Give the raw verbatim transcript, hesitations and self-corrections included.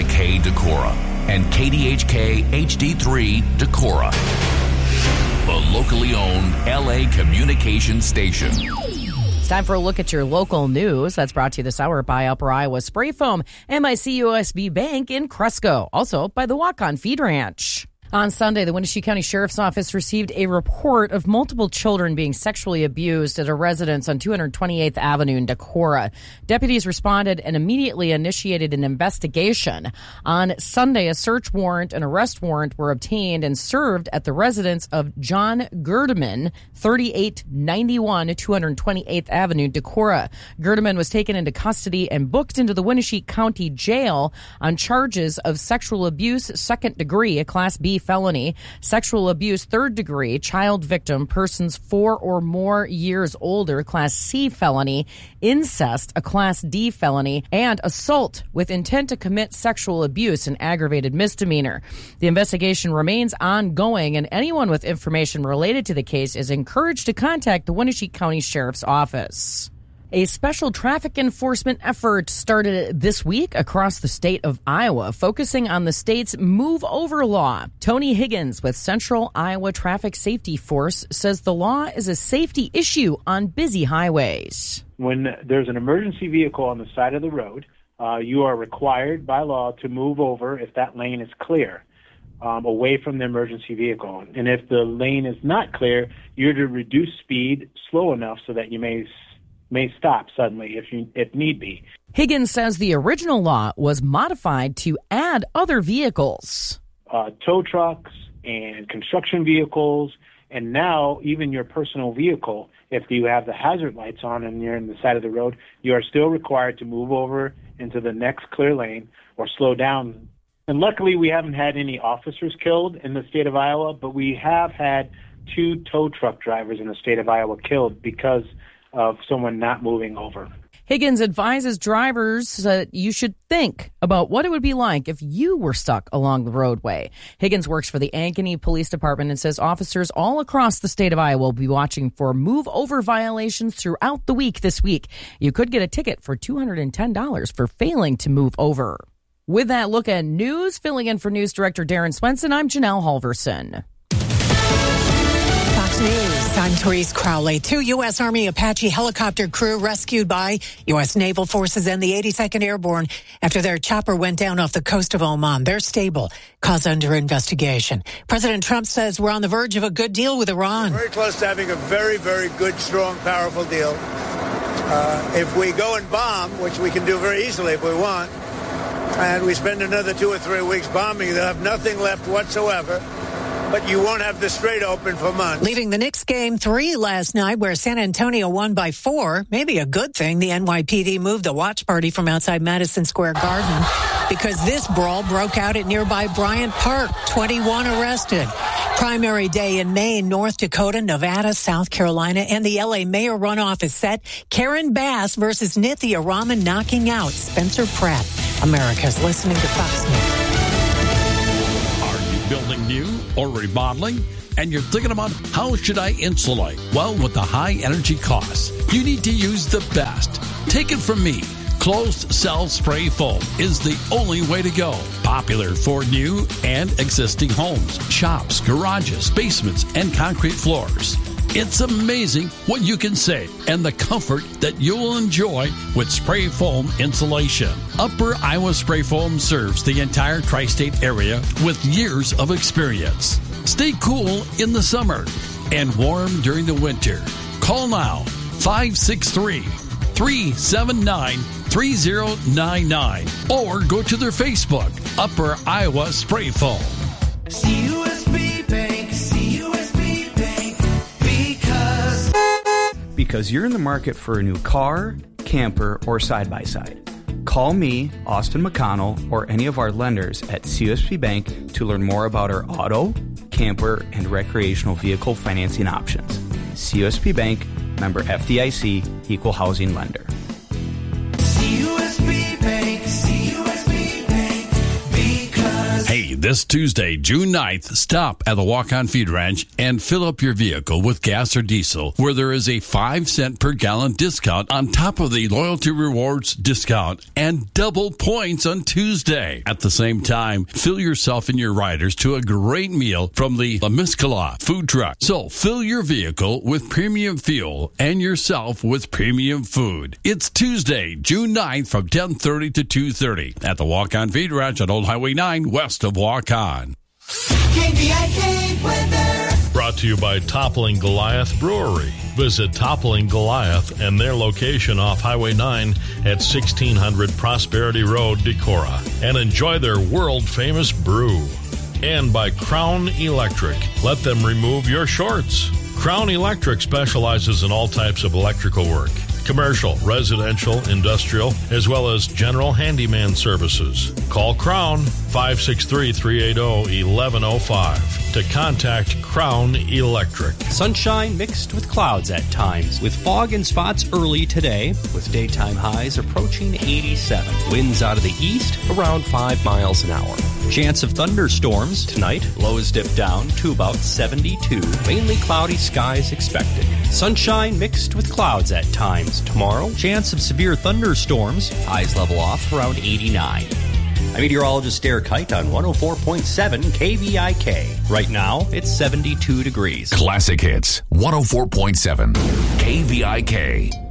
K Decorah and K D H K H D three Decorah, the locally owned L A communications station. It's time for a look at your local news. That's brought to you this hour by Upper Iowa Spray Foam and by C U S B Bank in Cresco. Also by the Walk-On Feed Ranch. On Sunday, the Wenatchee County Sheriff's Office received a report of multiple children being sexually abused at a residence on two hundred twenty-eighth Avenue in Decorah. Deputies responded and immediately initiated an investigation. On Sunday, a search warrant and arrest warrant were obtained and served at the residence of John Gerdeman, thirty-eight ninety-one two hundred twenty-eighth Avenue, Decorah. Gerdeman was taken into custody and booked into the Wenatchee County Jail on charges of sexual abuse, second degree, a Class B felony, sexual abuse, third degree, child victim, persons four or more years older, Class C felony, incest, a Class D felony, and assault with intent to commit sexual abuse, an aggravated misdemeanor. The investigation remains ongoing, and anyone with information related to the case is encouraged to contact the Wenatchee County Sheriff's Office. A special traffic enforcement effort started this week across the state of Iowa, focusing on the state's move over law. Tony Higgins with Central Iowa Traffic Safety Force says the law is a safety issue on busy highways. When there's an emergency vehicle on the side of the road, uh, you are required by law to move over if that lane is clear, um, away from the emergency vehicle. And if the lane is not clear, you're to reduce speed slow enough so that you may may stop suddenly if you if need be. Higgins says the original law was modified to add other vehicles. Uh, tow trucks and construction vehicles, and now even your personal vehicle, if you have the hazard lights on and you're on the side of the road, you are still required to move over into the next clear lane or slow down. And luckily we haven't had any officers killed in the state of Iowa, but we have had two tow truck drivers in the state of Iowa killed because of someone not moving over. Higgins advises drivers that you should think about what it would be like if you were stuck along the roadway. Higgins works for the Ankeny Police Department and says officers all across the state of Iowa will be watching for move-over violations throughout the week this week. You could get a ticket for two hundred ten dollars for failing to move over. With that look at news, filling in for News Director Darren Swenson, I'm Janelle Halverson. News. I'm Therese Crowley. Two U S. Army Apache helicopter crew rescued by U S. Naval Forces and the eighty-second Airborne after their chopper went down off the coast of Oman. They're stable. Cause under investigation. President Trump says we're on the verge of a good deal with Iran. We're very close to having a very, very good, strong, powerful deal. Uh, if we go and bomb, which we can do very easily if we want, and we spend another two or three weeks bombing, they'll have nothing left whatsoever. But you won't have the Strait open for months. Leaving the Knicks game three last night where San Antonio won by four. Maybe a good thing the N Y P D moved the watch party from outside Madison Square Garden because this brawl broke out at nearby Bryant Park. twenty-one arrested. Primary day in Maine, North Dakota, Nevada, South Carolina, and the L A mayor runoff is set. Karen Bass versus Nithya Raman knocking out Spencer Pratt. America's listening to Fox News. Building new or remodeling, and you're thinking about how should I insulate? Well, with the high energy costs, you need to use the best. Take it from me. Closed cell spray foam is the only way to go. Popular for new and existing homes, shops, garages, basements, and concrete floors. It's amazing what you can save and the comfort that you'll enjoy with spray foam insulation. Upper Iowa Spray Foam serves the entire tri-state area with years of experience. Stay cool in the summer and warm during the winter. Call now, five six three, three seven nine, three zero nine nine, or go to their Facebook, Upper Iowa Spray Foam. C U S B Bank, C U S B Bank, because... Because you're in the market for a new car, camper, or side-by-side. Call me, Austin McConnell, or any of our lenders at C U S B Bank to learn more about our auto, camper, and recreational vehicle financing options. C U S B Bank, member F D I C, equal housing lender. C U S B Bank, C U S B Bank, because... Hey, this This Tuesday, June ninth, stop at the Walk-On Feed Ranch and fill up your vehicle with gas or diesel, where there is a five cent per gallon discount on top of the Loyalty Rewards discount and double points on Tuesday. At the same time, fill yourself and your riders to a great meal from the La Miscala food truck. So fill your vehicle with premium fuel and yourself with premium food. It's Tuesday, June ninth from ten thirty to two thirty at the Walk-On Feed Ranch on Old Highway nine west of Walk-On. K V I K weather. Brought to you by Toppling Goliath Brewery. Visit Toppling Goliath and their location off Highway nine at sixteen hundred Prosperity Road, Decorah, and enjoy their world-famous brew. And by Crown Electric. Let them remove your shorts. Crown Electric specializes in all types of electrical work. Commercial, residential, industrial, as well as general handyman services. Call Crown five six three, three eight zero, one one zero five to contact Crown Electric. Sunshine mixed with clouds at times, with fog and spots early today, with daytime highs approaching eighty-seven. Winds out of the east around five miles an hour. Chance of thunderstorms tonight. Lows dip down to about seventy-two. Mainly cloudy skies expected. Sunshine mixed with clouds at times. Tomorrow, chance of severe thunderstorms. Highs level off around eighty-nine. I'm meteorologist Derek Height on one oh four point seven K V I K. Right now, it's seventy-two degrees. Classic Hits, one oh four point seven K V I K.